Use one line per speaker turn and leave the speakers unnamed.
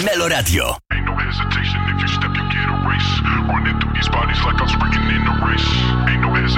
Meloradio.
Ain't no hesitation if you step, you get a race. Running through these bodies like I'm sprinting in a race. Ain't no hesitation.